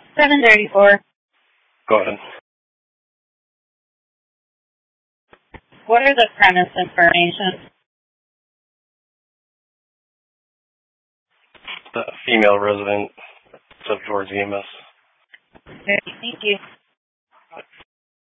734. Go ahead. What are the premise information? The female resident of George EMS. Okay, thank you.